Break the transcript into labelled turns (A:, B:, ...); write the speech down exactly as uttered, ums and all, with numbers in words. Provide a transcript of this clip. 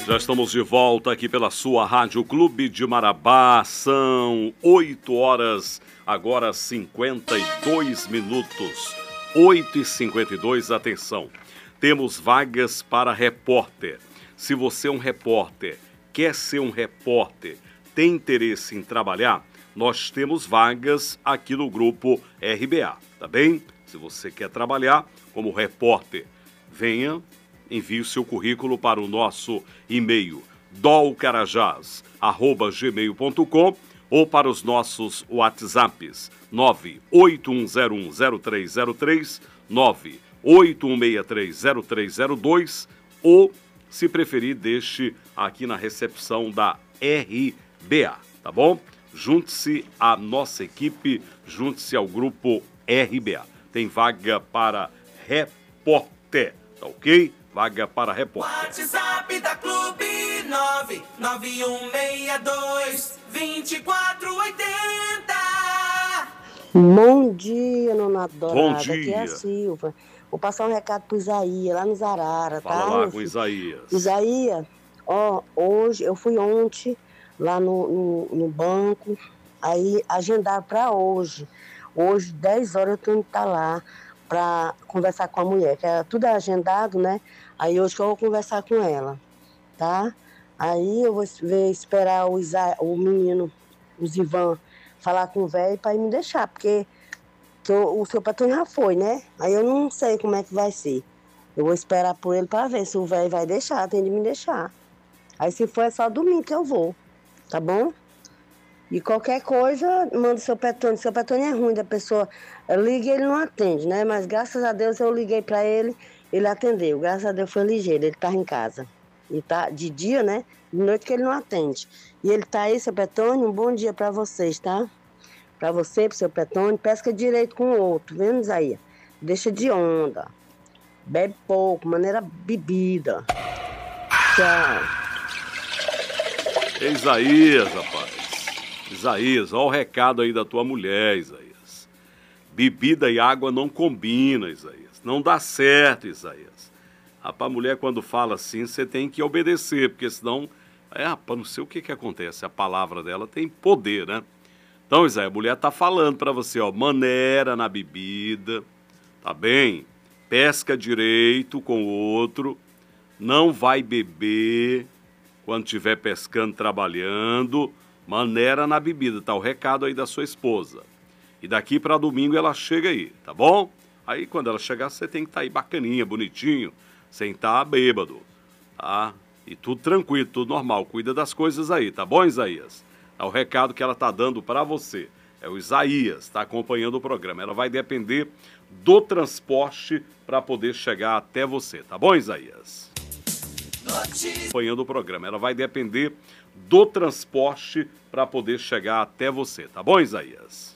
A: Já estamos de volta aqui pela sua Rádio Clube de Marabá. São oito horas, agora cinquenta e dois minutos. oito e cinquenta e dois, atenção. Temos vagas para repórter. Se você é um repórter, quer ser um repórter, tem interesse em trabalhar, nós temos vagas aqui no grupo R B A, tá bem? Se você quer trabalhar como repórter, venha, envie o seu currículo para o nosso e-mail dolcarajás arroba gmail ponto com ou para os nossos WhatsApps nove oito um zero um zero três zero três, nove oito um seis três zero três zero dois ou, se preferir, deixe aqui na recepção da R B A, tá bom? Junte-se à nossa equipe, junte-se ao grupo R B A. Tem vaga para repórter, tá ok? Vaga para repórter.
B: WhatsApp da Clube nove nove um seis dois, dois quatro oito zero.
C: Bom dia, Nona Dourada.
A: Bom dia.
C: Aqui é a Silva. Vou passar um recado pro Isaías, lá no Zarara,
A: Fala
C: tá?
A: lá com o Isaías.
C: Isaías, ó, hoje, eu fui ontem lá no, no, no banco, aí agendaram para hoje. Hoje, dez horas, eu tenho que estar lá para conversar com a mulher, que era tudo agendado, né? Aí hoje que eu vou conversar com ela, tá? Aí eu vou ver, esperar o, Isa, o menino, o Zivan, falar com o velho para me deixar, porque eu, o seu patrão já foi, né? Aí eu não sei como é que vai ser. Eu vou esperar por ele para ver se o velho vai deixar, tem de me deixar. Aí se for é só domingo que eu vou, tá bom? E qualquer coisa, manda o seu Petônio. Seu Petônio é ruim da pessoa. Eu ligo e ele não atende, né? Mas graças a Deus eu liguei para ele, ele atendeu. Graças a Deus foi ligeiro, ele tá em casa. E tá de dia, né? De noite que ele não atende. E ele tá aí, seu Petônio, um bom dia para vocês, tá? Para você, pro seu Petônio, pesca direito com o outro, vendo, Isaías? Deixa de onda. Bebe pouco, maneira bebida. Tchau.
A: Isaías, rapaz. Isaías, olha o recado aí da tua mulher, Isaías. Bebida e água não combinam, Isaías. Não dá certo, Isaías. Rapaz, a mulher quando fala assim, você tem que obedecer, porque senão, é, rapaz, não sei o que que acontece. A palavra dela tem poder, né? Então, Isaías, a mulher tá falando pra você, ó, maneira na bebida, tá bem? Pesca direito com o outro, não vai beber quando estiver pescando, trabalhando. Maneira na bebida, tá o recado aí da sua esposa. E daqui para domingo ela chega aí, tá bom? Aí quando ela chegar, você tem que estar tá aí bacaninha, bonitinho, sem estar tá bêbado, tá? E tudo tranquilo, tudo normal. Cuida das coisas aí, tá bom, Isaías? É o recado que ela tá dando para você. É o Isaías, tá acompanhando o programa. Ela vai depender do transporte para poder chegar até você, tá bom, Isaías? Acompanhando o programa. Ela vai depender do transporte para poder chegar até você, tá bom, Isaías?